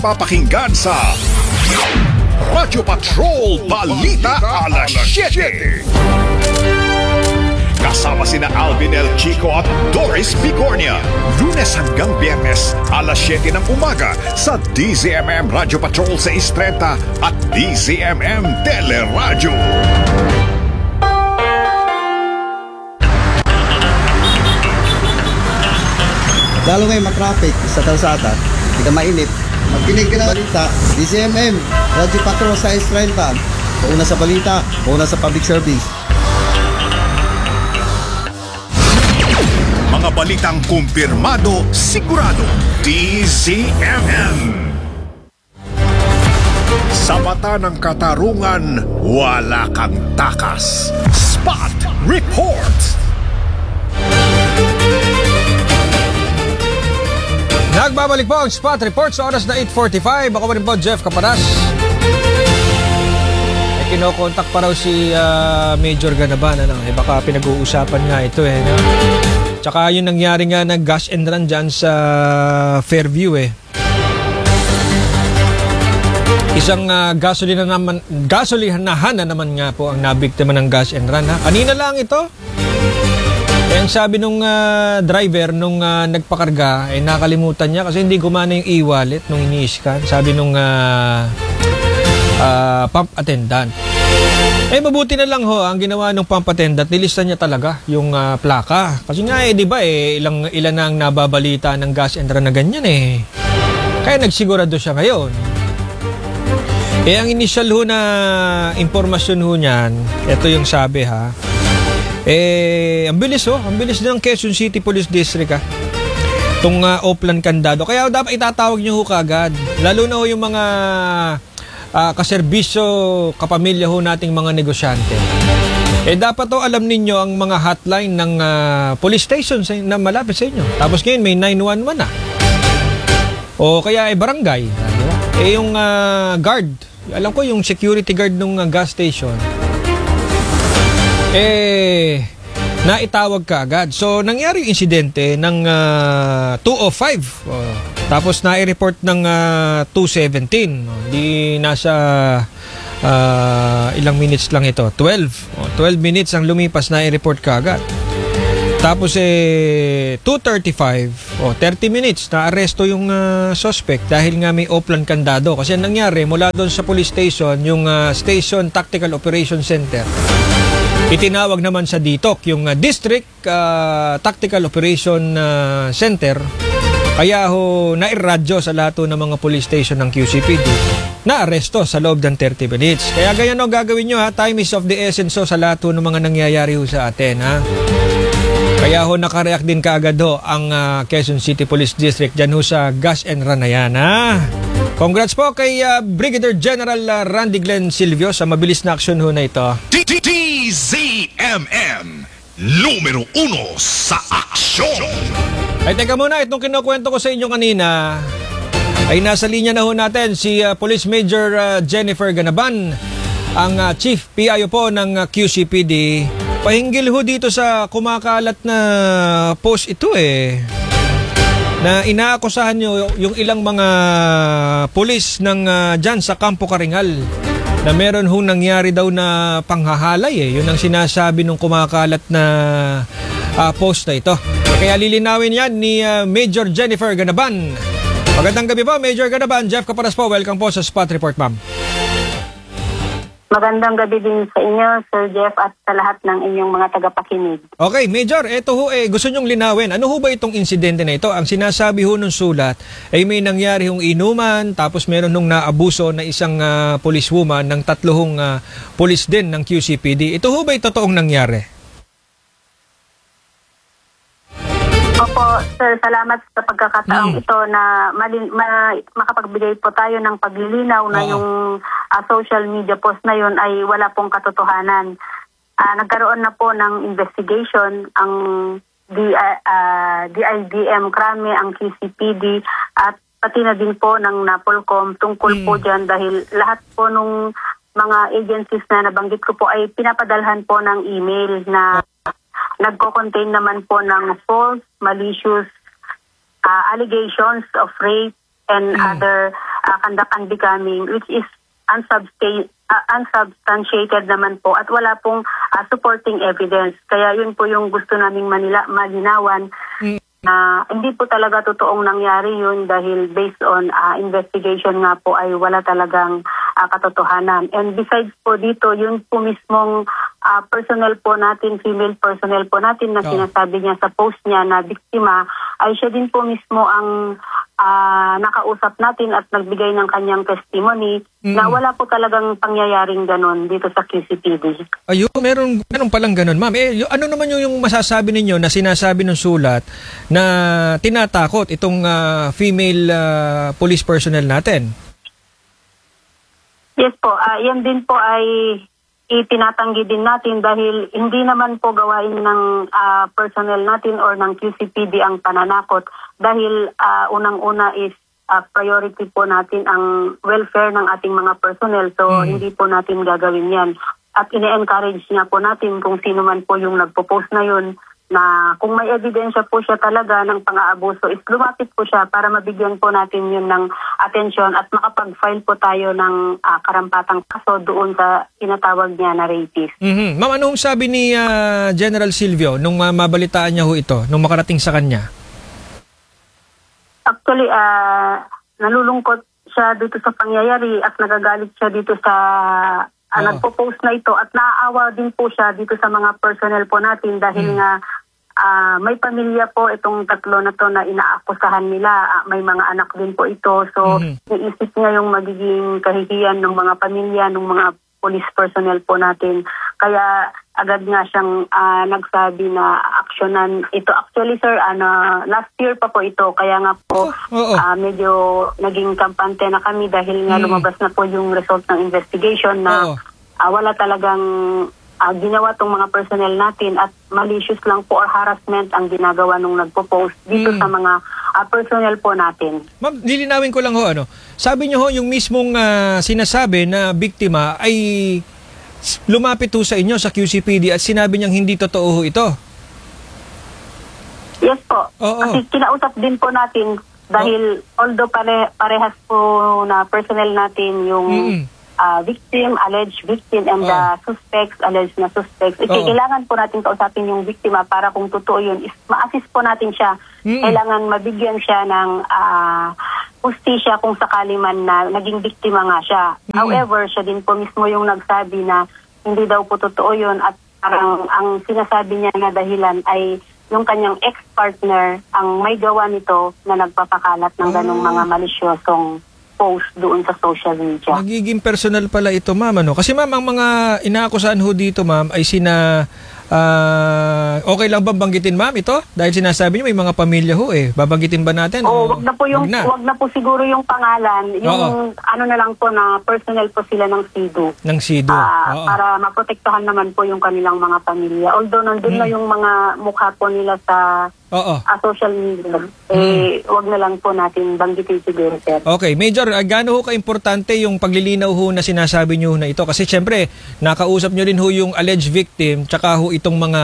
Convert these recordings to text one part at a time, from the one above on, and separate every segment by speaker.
Speaker 1: Papakinggan sa Radyo Patrol Balita Alas 7. Kasama sina Alvin El Chico at Doris Bigornia. Lunes hanggang Biyernes, alas 7 ng umaga sa DZMM Radyo Patrol 630 at DZMM Teleradyo.
Speaker 2: Lalo ngayon matraffic sa kalsada, hindi ka mainit. Magkinig ka ng balita, DZMM, Radyo Patrol sa 630. Pauna sa balita, pauna sa public service.
Speaker 1: Mga balitang kumpirmado, sigurado, DZMM. Sa mata ng katarungan, wala kang takas. Spot Report.
Speaker 3: Nagbabalik po ang Spot Report sa oras na 8:45. Ako pa rin po, Jeff Caparas. Kinokontak pa raw si Major Ganaban. Baka pinag-uusapan nga ito no? Tsaka yung nangyari nga ng gas and run dyan sa Fairview Isang gasolinahan na naman nga po ang nabiktima ng gas and run. Kanina lang ito. Ang sabi nung driver nung nagpakarga nakalimutan niya kasi hindi gumana yung e-wallet nung ini-scan. Sabi nung pump attendant. Mabuti na lang ang ginawa ng pump attendant, nilista niya talaga yung plaka. Kasi nga di ba ilan na ang nababalita ng gas and run na ganyan Kaya nagsigurado siya ngayon. Ang initial na impormasyon niyan, ito yung sabi ang bilis ng Quezon City Police District itong Oplan Candado. Kaya dapat itatawag nyo kagad. Lalo na yung mga kaserbisyo, kapamilya nating mga negosyante. Dapat alam ninyo ang mga hotline ng police station na malapit sa inyo. Tapos ngayon may 911 o kaya barangay. Yung guard, alam ko yung security guard ng gas station, naitawag ka agad. So, nangyari yung insidente ng 2:05. Tapos, nai-report ng 2:17. Di nasa ilang minutes lang ito. 12 minutes ang lumipas, nai-report ka agad. Tapos, 2:35. 30 minutes, na-aresto yung suspect dahil nga may Oplan Candado. Kasi ang nangyari, mula doon sa police station, yung Station Tactical Operation Center, itinawag naman sa DTOC, yung District Tactical Operation Center. Kaya nairadyo sa lahat ng mga police station ng QCPD. Na-aresto sa loob ng 30 minutes. Kaya ganyan gagawin nyo time is of the essence sa lahat ng mga nangyayari sa atin Kaya nakareact din kaagad ang Quezon City Police District dyan sa gas and run na yan Congrats po kay Brigadier General Randy Glenn Silvio sa mabilis na aksyon na ito.
Speaker 1: DZMM, numero 1 sa aksyon.
Speaker 3: Teka muna, itong kinukwento ko sa inyo kanina ay nasa linya na natin si Police Major Jennifer Ganaban, ang Chief PIO po ng QCPD. Pahinggil dito sa kumakalat na post ito na inaakusahan nyo yung ilang mga pulis ng dyan sa Campo Karingal na meron nangyari daw na panghahalay Yun ang sinasabi nung kumakalat na post na ito. Kaya lilinawin yan ni Major Jennifer Ganaban. Magandang gabi po, Major Ganaban. Jeff Caparas po, welcome po sa Spot Report, ma'am.
Speaker 4: Magandang gabi din sa inyo, Sir Jeff, at sa lahat ng inyong mga tagapakinig.
Speaker 3: Okay, Major, ito gusto nyong linawin. Ano ba itong insidente na ito? Ang sinasabi ng sulat ay may nangyari inuman, tapos meron naabuso na isang policewoman ng 3 police din ng QCPD. Ito ba totoong nangyari?
Speaker 4: Opo, Sir, salamat sa pagkakataong ito na makapagbigay po tayo ng paglilinaw na yung social media post na yun ay wala pong katotohanan. Nagkaroon na po ng investigation ang DIDM Krame, ang QCPD at pati na din po ng NAPOLCOM tungkol po dyan dahil lahat po nung mga agencies na nabanggit ko po ay pinapadalhan po ng email na nagko-contain naman po ng false, malicious allegations of rape and other conduct unbecoming, which is unsubstantiated naman po at wala pong supporting evidence. Kaya yun po yung gusto naming malinawan. Hindi po talaga totoong nangyari yun dahil based on investigation nga po ay wala talagang katotohanan. And besides po dito, yun po mismong personnel po natin, female personnel po natin na sinasabi niya sa post niya na biktima, ay siya din po mismo ang nakausap natin at nagbigay ng kanyang testimony na wala po talagang pangyayaring ganon dito sa QCPD.
Speaker 3: Ayun, meron palang ganon, ma'am. Ano naman yung masasabi ninyo na sinasabi ng sulat na tinatakot itong female police personnel natin?
Speaker 4: Yes po, yan din po ay itinatanggi din natin dahil hindi naman po gawain ng personnel natin or ng QCPD ang pananakot dahil unang-una is priority po natin ang welfare ng ating mga personnel, so hindi po natin gagawin yan. At ine-encourage niya po natin kung sino man po yung nagpo-post na yun na kung may ebidensya po siya talaga ng pang-aabuso is lumapit po siya para mabigyan po natin yun ng atensyon at makapag-file po tayo ng karampatang kaso doon sa tinatawag niya na rapist.
Speaker 3: Ma'am, anong sabi ni General Silvio nung mabalitaan niya ho ito, nung makarating sa kanya?
Speaker 4: Actually, nalulungkot siya dito sa pangyayari at nagagalit siya dito sa nagpo-post na ito at naaawa din po siya dito sa mga personnel po natin dahil nga may pamilya po itong tatlo na to na inaakusahan nila. May mga anak din po ito. So, naisip niya yung magiging kahihiyan ng mga pamilya, ng mga police personnel po natin. Kaya agad nga siyang nagsabi na aksyonan ito. Actually, sir, last year pa po ito. Kaya nga po medyo naging kampante na kami dahil nga lumabas na po yung result ng investigation na wala talagang ginawa tong mga personnel natin at malicious lang po or harassment ang ginagawa nung nagpo-post dito sa mga personnel po natin.
Speaker 3: Ma'am, lilinawin ko lang ho, sabi niyo ho yung mismong sinasabi na biktima ay lumapit ho sa inyo sa QCPD at sinabi niyang hindi totoo ho ito.
Speaker 4: Yes po. Kasi kinausap din po natin dahil although parehas po na personnel natin yung victim, alleged victim, and the suspects, alleged na suspects. Kailangan po natin kausapin yung biktima para kung totoo yun, ma-assist po natin siya. Kailangan mabigyan siya ng hustisya kung sakali man na naging biktima nga siya. However, siya din po mismo yung nagsabi na hindi daw po totoo yun at parang ang sinasabi niya na dahilan ay yung kanyang ex-partner ang may gawa nito na nagpapakalat ng ganong mga malisyosong post doon sa social media.
Speaker 3: Magiging personal pala ito, ma'am. Kasi ma'am, ang mga inaakusahan ho dito, ma'am, ay okay lang ba banggitin, ma'am, ito? Dahil sinasabi niyo may mga pamilya ho Babanggitin ba natin?
Speaker 4: Wag na po wag na po siguro yung pangalan. Yung ano na lang po na personal po sila ng SIDO.
Speaker 3: Ng SIDO.
Speaker 4: Para maprotektahan naman po yung kanilang mga pamilya. Although nandun na yung mga mukha po nila sa social media. Wag na lang po natin banggitin siguro, sir.
Speaker 3: Okay, Major, gaano ho ka-importante yung paglilinaw ho na sinasabi niyo na ito? Kasi syempre, nakausap niyo rin ho yung alleged victim tsaka ho itong mga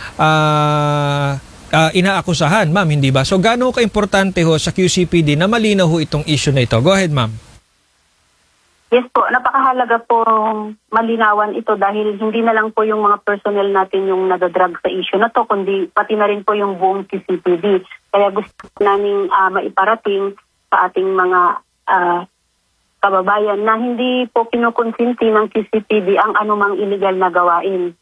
Speaker 3: inaakusahan, ma'am, hindi ba? So, gaano ho ka-importante ho sa QCPD na malinaw ho itong issue na ito? Go ahead, ma'am.
Speaker 4: Yes po, napakahalaga po malinawan ito dahil hindi na lang po yung mga personnel natin yung nadadrag sa issue na to, kundi pati na rin po yung buong QCPD. Kaya gusto namin maiparating sa ating mga kababayan na hindi po kinukonsinti ng QCPD ang anumang illegal na gawain.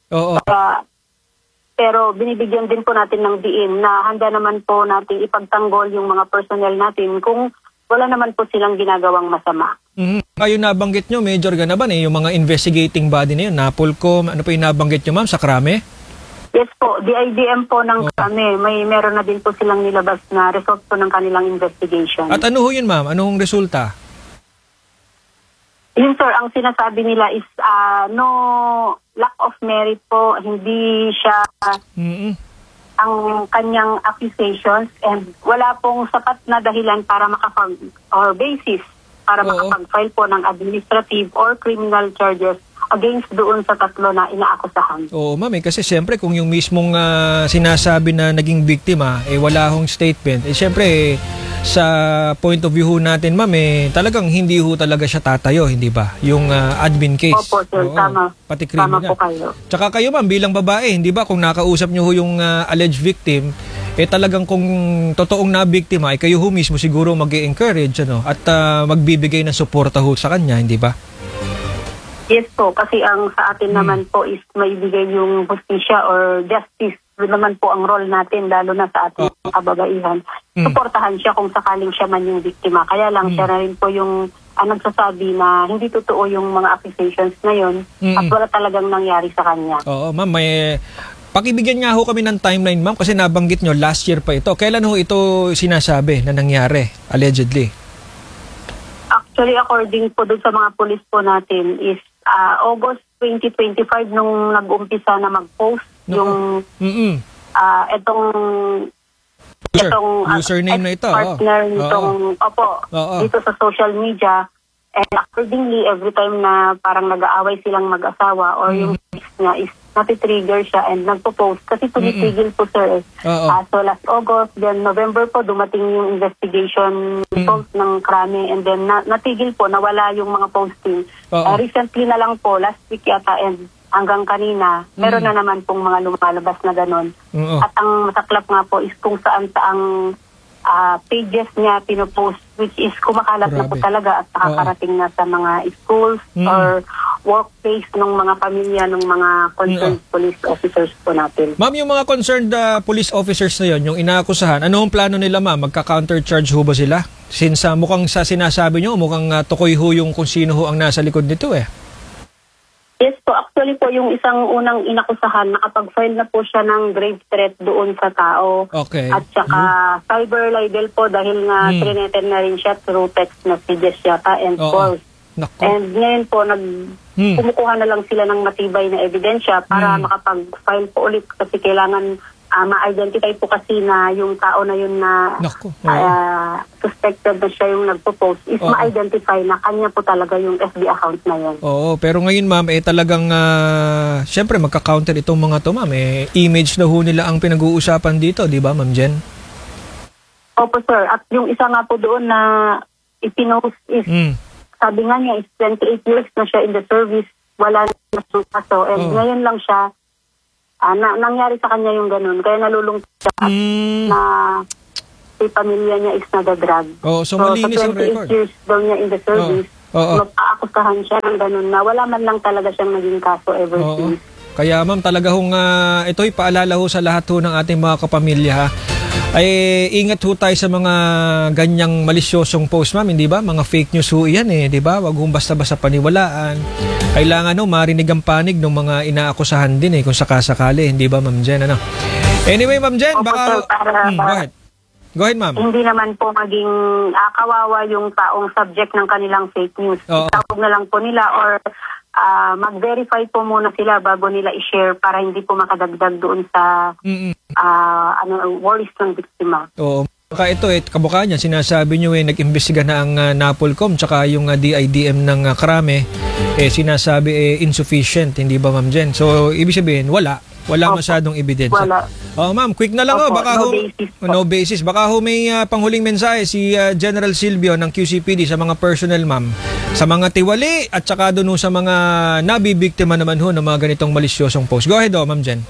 Speaker 4: Pero binibigyan din po natin ng diin na handa naman po natin ipagtanggol yung mga personnel natin kung wala naman po silang ginagawang masama.
Speaker 3: Kayo nabanggit nyo, Major Ganaban, yung mga investigating body na yun, Napolcom, ano pa yung nabanggit nyo, ma'am, sa Krame?
Speaker 4: Yes po, DIDM po ng Krame. Meron na din po silang nilabas na result po ng kanilang investigation.
Speaker 3: At ano ho yun, ma'am? Anong resulta?
Speaker 4: Yun, sir, ang sinasabi nila is no lack of merit po, hindi siya ang kanyang accusations and wala pong sapat na dahilan para basis para makapag-file po ng administrative or criminal charges against doon sa tatlo na inaakusahan.
Speaker 3: Oo, ma'am, kasi siyempre kung yung mismong sinasabi na naging biktima, wala hong statement, siyempre sa point of view ho natin, ma'am, talagang hindi ho talaga siya tatayo, hindi ba? Yung admin case.
Speaker 4: Opo, sir.
Speaker 3: Oo,
Speaker 4: Tama.
Speaker 3: pati
Speaker 4: Tama
Speaker 3: criminal.
Speaker 4: po kayo.
Speaker 3: Tsaka kayo, ma'am, bilang babae, hindi ba, kung nakausap nyo ho yung alleged victim, talagang kung totoong na biktima, kayo ho mismo siguro mag-encourage at magbibigay ng suporta ho sa kanya, hindi ba?
Speaker 4: Yes po, kasi ang sa atin naman po is maibigay yung hustisya or justice. Yun naman po ang role natin, lalo na sa ating kababaihan. Suportahan siya kung sakaling siya man yung biktima. Kaya lang siya na rin po yung nagsasabi na hindi totoo yung mga accusations na yun at wala talagang nangyari sa kanya.
Speaker 3: Oo, ma'am, pakibigyan nga ho kami ng timeline, ma'am, kasi nabanggit nyo last year pa ito. Kailan ho ito sinasabi na nangyari, allegedly?
Speaker 4: Actually, according po dun sa mga pulis po natin is August 2025 nung nag-umpisa na mag-post yung itong
Speaker 3: username na ito.
Speaker 4: Partner nitong dito sa social media. And accordingly, every time na parang nag-aaway silang mag-asawa or yung ex niya is natitrigger siya and nagpo-post kasi tumitigil po, sir. So last August, then November po, dumating yung investigation result ng krame and then natigil po, nawala yung mga posting. Recently na lang po, last week yata and hanggang kanina, meron na naman pong mga lumalabas na ganon. At ang masaklap nga po is kung saan-saang pages niya pinopost, which is kumakalat na po talaga at nakakarating na sa mga schools or workplace ng mga pamilya ng mga concerned police officers po natin.
Speaker 3: Ma'am, yung mga concerned police officers na yon, yung inaakusahan, ano ang plano nila, ma'am? Magka-countercharge ho ba sila? Since mukhang sa sinasabi nyo, mukhang tukoy ho yung kung sino ho ang nasa likod nito
Speaker 4: Yes po, actually po yung isang unang inakusahan, nakapag-file na po siya ng grave threat doon sa tao.
Speaker 3: Okay.
Speaker 4: At saka cyber libel po dahil nga trineten na rin siya through text messages yata and calls. And ngayon po, kumukuha na lang sila ng matibay na ebidensya para makapag-file po ulit kasi kailangan ma-identify po kasi na yung tao na yun na suspected na siya yung nagpo-post is ma-identify na kanya po talaga yung FB account na yun.
Speaker 3: Oo, pero ngayon, ma'am, talagang syempre magka-counter itong mga to, ma'am. Image na ho nila ang pinag-uusapan dito, di ba, ma'am Jen?
Speaker 4: Opo, sir. At yung isa nga po doon na ipinost is sabi nga niya is 28 years na siya in the service, wala na siyang kaso. And ngayon lang siya nangyari sa kanya yung ganun. Kaya nalulungkot siya na si pamilya niya is nadadrag.
Speaker 3: So malinis ang record.
Speaker 4: 28 years daw niya in the service. Mag-aakusahan siya ng ganun na wala man lang talaga siyang naging kaso ever since.
Speaker 3: Kaya ma'am, talaga hong ito'y paalala ho sa lahat ho ng ating mga kapamilya ay ingat ho tayo sa mga ganyang malisyosong post, ma'am, hindi ba? Mga fake news ho yan di ba? Wag hong basta-basta paniwalaan. Kailangan marinig ang panig ng mga inaakusahan din kung sakasakali, hindi ba, ma'am Jen? Anyway, ma'am Jen, baka go ahead, ma'am.
Speaker 4: Hindi naman po maging kawawa yung taong subject ng kanilang fake news. Itawag na lang po nila or mag-verify po muna sila bago nila i-share para hindi po makadagdag doon sa worries ng biktima.
Speaker 3: Oo. Baka ito kabukha niya, sinasabi nyo nag-imbestiga na ang NAPOLCOM tsaka yung DIDM ng krame, sinasabi insufficient, hindi ba, ma'am Jen? So, ibig sabihin, wala masyadong ebidensya.
Speaker 4: Wala.
Speaker 3: Ma'am, quick na lang baka no basis. Baka may panghuling mensahe si General Silvio ng QCPD sa mga personnel, ma'am, sa mga tiwali at saka doon sa mga nabibiktima naman ng mga ganitong malisyosong post. Go ahead, ma'am Jen.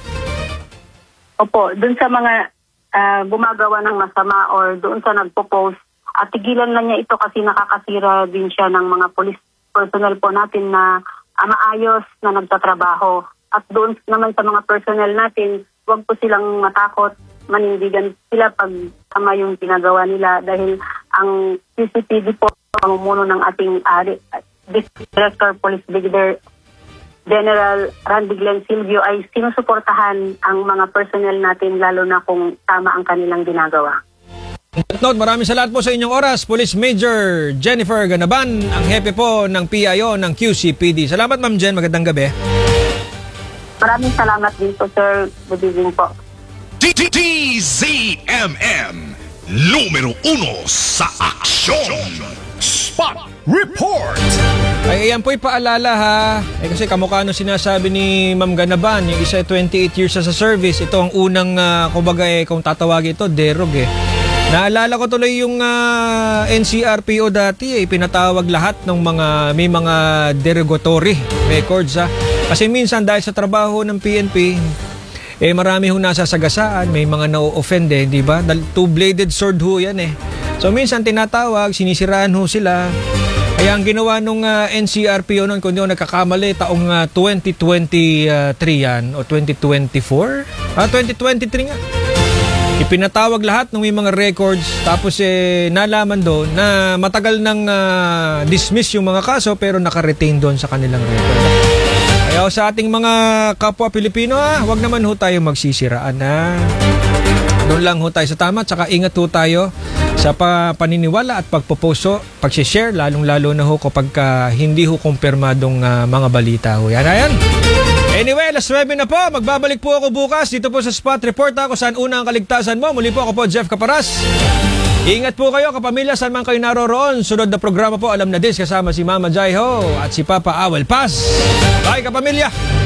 Speaker 4: Opo, doon sa mga gumagawa ng masama or doon sa nagpo-post, tigilan na niya ito kasi nakakasira din siya ng mga police personnel po natin na maayos na nagtatrabaho. At doon naman sa mga personnel natin, huwag po silang matakot, manindigan sila pag tama yung ginagawa nila dahil ang CCPD po, pamumuno ng ating District Director Police Brigadier General Randy Glenn Silvio ay sinusuportahan ang mga personnel natin lalo na kung tama ang kanilang ginagawa.
Speaker 3: Note, maraming salamat po sa inyong oras. Police Major Jennifer Ganaban, ang hepe po ng PIO ng QCPD. Salamat, ma'am Jen. Magandang gabi.
Speaker 4: Maraming salamat din po, sir. Good evening po.
Speaker 1: DZMM numero 1 sa aksyon. Spot Report.
Speaker 3: Ay, ayan po'y paalala kasi kamukha nung sinasabi ni Ma'am Ganaban, yung isa 28 years sa service, ito ang unang, kumbaga kung tatawagin ito, derog Naalala ko tuloy yung NCRPO dati, pinatawag lahat ng may mga derogatory records. Kasi minsan dahil sa trabaho ng PNP, marami hong nasasagasaan, may mga na-offend di ba? Two-bladed sword ho yan So minsan tinatawag, sinisiraan ho sila. Kaya ang ginawa nung NCRPO noon, kung di ako nagkakamali, taong 2023 yan, o 2024? 2023 nga. Ipinatawag lahat ng may mga records, tapos nalaman doon na matagal nang dismiss yung mga kaso pero naka-retain doon sa kanilang record. Kaya sa ating mga kapwa Pilipino, wag naman ho tayo magsisiraan. Doon lang ho tayo sa tama, tsaka ingat ho tayo sa paniniwala at pagpoposo, pag-share, lalong-lalo na ho kapag hindi ho kumpirmadong mga balita ho. Yan. Anyway, alas 9 na po. Magbabalik po ako bukas dito po sa Spot Report kung saan una ang kaligtasan mo. Muli po ako po, Jeff Caparas. Ingat po kayo, kapamilya, saan man kayo naroroon. Sunod na programa po, Alam na Dis, kasama si Mama Jai Ho at si Papa Awel Paz. Bye, kapamilya!